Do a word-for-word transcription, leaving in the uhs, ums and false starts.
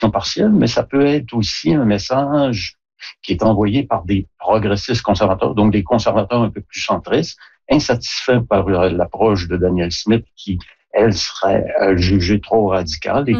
partielle, mais ça peut être aussi un message qui est envoyé par des progressistes conservateurs, donc des conservateurs un peu plus centristes, insatisfaits par l'approche de Danielle Smith qui, elle, serait jugée trop radicale et